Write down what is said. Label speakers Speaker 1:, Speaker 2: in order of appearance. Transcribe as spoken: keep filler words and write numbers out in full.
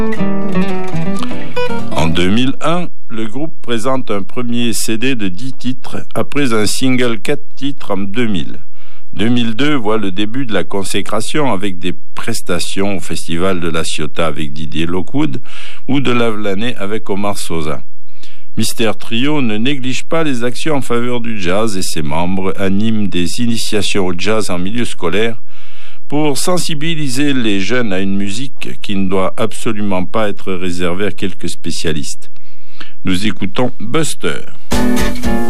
Speaker 1: En deux mille un, le groupe présente un premier C D de dix titres après un single quatre titres en deux mille. deux mille deux voit le début de la consécration avec des prestations au Festival de la Ciotat avec Didier Lockwood ou de Lavelanet avec Omar Sosa. Mister Trio ne néglige pas les actions en faveur du jazz et ses membres animent des initiations au jazz en milieu scolaire pour sensibiliser les jeunes à une musique qui ne doit absolument pas être réservée à quelques spécialistes. Nous écoutons Buster.